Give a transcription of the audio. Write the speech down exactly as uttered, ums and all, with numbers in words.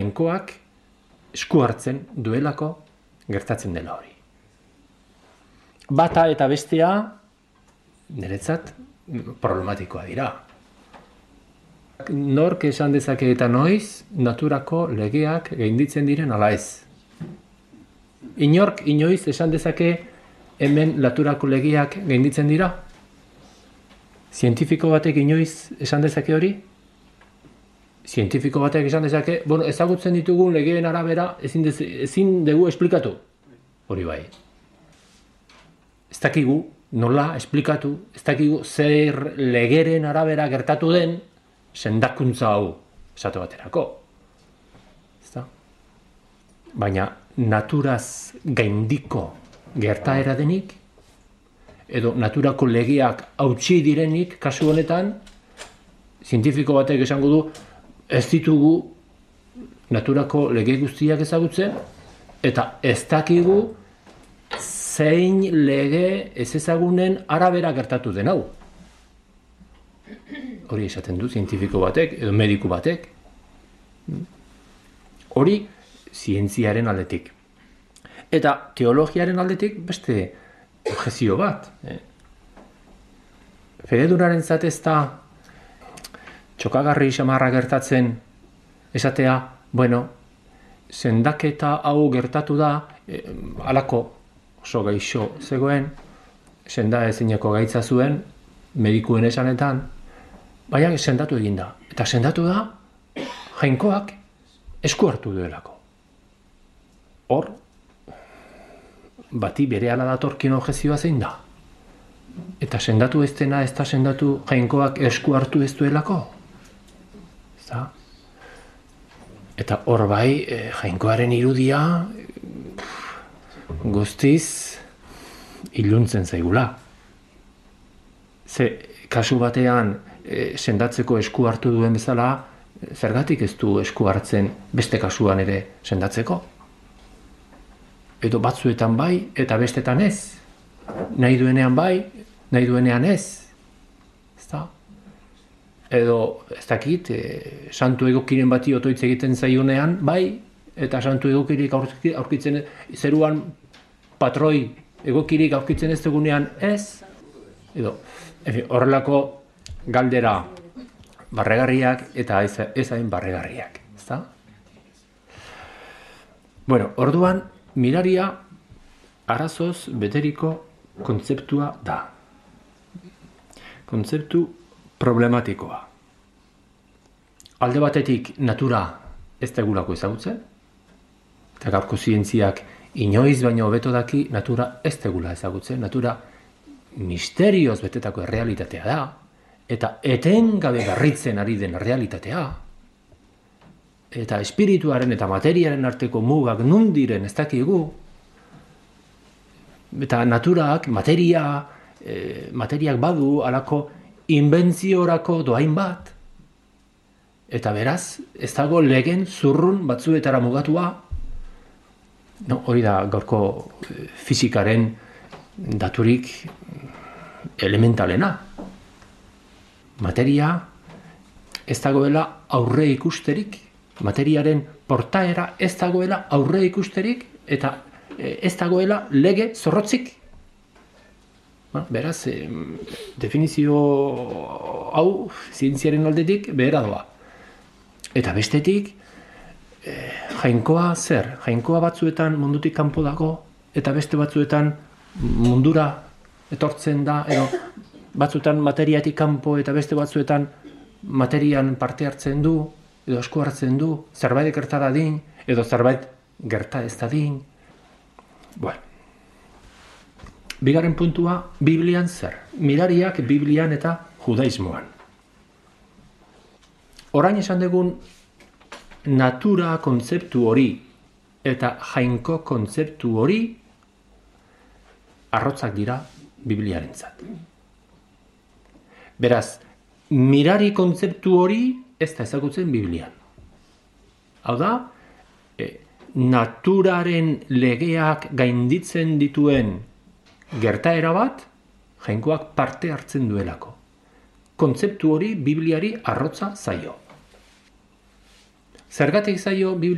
jainkoak esku hartzen duelako gertatzen dela hori. Bata eta bestea niretzat problematikoa dira. Nork esan dezake eta noiz naturako legeak gainditzen diren ala ez. Inork inoiz esan dezake hemen naturako legeak gainditzen dira? Zientifiko batek inoiz esan dezake hori? Zientifiko batek esan dezake, bueno, ezagutzen ditugun legeen arabera ezin, dez, ezin dugu esplikatu. Hori bai. Ez dakigu nola esplikatu, ez dakigu zer legeren arabera gertatu den sendakuntza hau esate baterako. Ezta? Baina naturaz gaindiko gertaera denik, edo naturako legeak hautsi direnik, kasu honetan, zientifiko batek esango du, ez ditugu naturako lege guztiak ezagutzen, eta ez dakigu zein lege ez ezagunen arabera gertatu den hau. Hori esaten du zientifiko batek, edo mediku batek. Hori zientziaren aldetik. Eta teologiaren aldetik beste objezio bat. Fededuraren zatez da txokagarri xamarra gertatzen esatea, bueno, sendaketa hau gertatu da, eh, alako oso gaixo zegoen, senda ezineko gaitza zuen, medikuen esanetan, baina sendatu egin da. Eta sendatu da, jainkoak esku hartu duelako. Hor, bati bere ala datorkin objezioa zein da. Eta sendatu ez dena ez da sendatu jainkoak esku hartu ez duelako. Eta, eta hor bai, eh, jainkoaren irudia guztiz iluntzen zaigula. Ze, kasu batean e, sendatzeko esku hartu duen bezala, zergatik ez du esku hartzen beste kasuan ere sendatzeko? Edo batzuetan bai, eta bestetan ez. Nahi duenean bai, nahi duenean ez. Ezta? Edo, ez dakit, e, santu egokiren bati otoitz egiten zaionean bai, eta santu egokirik aurkitzen zeruan patroi egokirik aurkitzen ez dugunean ez. Edo, efi, horrelako galdera barregarriak eta ez, ez hain barregarriak. Ezta? Bueno, orduan, miraria arazoz beteriko kontzeptua da. Kontzeptu problematikoa. Alde batetik natura ez degulako ezagutzen, eta gaurko zientziak inoiz baino hobeto daki natura ez degula ezagutzen, natura misterioz betetako errealitatea da, eta etengabe berritzen ari den errealitatea, eta espirituaren eta materiaren arteko mugak nun diren ez dakigu, eta naturak, materia, e, materiak badu alako inbentziorako doain bat, eta beraz, ez dago legen zurrun batzuetara mugatua, no, hori da gaurko fisikaren daturik elementalena. Materia ez dagoela aurre ikusterik, materiaren portaera ez dagoela aurre ikusterik, eta ez dagoela lege zorrotzik. Ba, beraz, eh, definizio hau zientziaren aldetik behera doa. Eta bestetik, eh, jainkoa zer? Jainkoa batzuetan mundutik kanpo dago, eta beste batzuetan mundura etortzen da, edo batzuetan materiatik kanpo eta beste batzuetan materian parte hartzen du, edo esku hartzen du, zerbait gerta dadin, edo zerbait gerta ez dadin. Bueno. Bigarren puntua, Biblian zer? Mirariak Biblian eta judaismoan. Orain esan dugun natura kontzeptu hori eta jainko kontzeptu hori arrotzak dira Bibliarentzat. Beraz, mirari kontzeptu hori ez da ezagutzen Biblian. Hau da, e, naturaren legeak gainditzen dituen gertaera bat, jainkoak parte hartzen duelako. Kontzeptu hori Bibliari arrotza zaio. Zergatik zaio Biblia